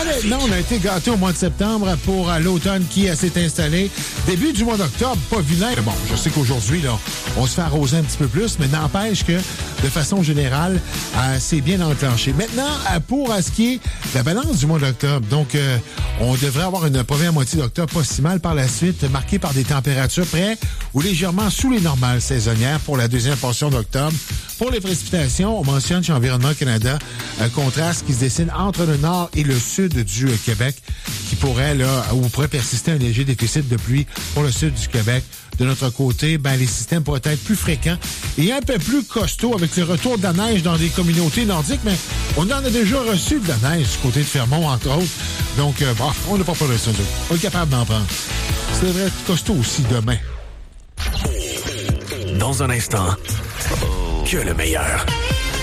Honnêtement, on a été gâtés au mois de septembre pour l'automne qui s'est installé. Début du mois d'octobre, pas vilain. Bon, je sais qu'aujourd'hui, là, on se fait arroser un petit peu plus, mais n'empêche que, de façon générale, c'est bien enclenché. Maintenant, pour ce qui est la balance du mois d'octobre, donc, on devrait avoir une première moitié d'octobre pas si mal par la suite, marquée par des températures près ou légèrement sous les normales saisonnières pour la deuxième portion d'octobre. Pour les précipitations, on mentionne chez Environnement Canada un contraste qui se dessine entre le nord et le sud du Québec, qui pourrait, là, ou pourrait persister un léger déficit de pluie pour le sud du Québec. De notre côté, les systèmes pourraient être plus fréquents et un peu plus costauds avec le retour de la neige dans des communautés nordiques, mais on en a déjà reçu de la neige du côté de Fermont, entre autres. Donc, on n'a pas peur de ça. On est capable d'en prendre. Ça devrait être costaud aussi demain. Dans un instant, que le meilleur.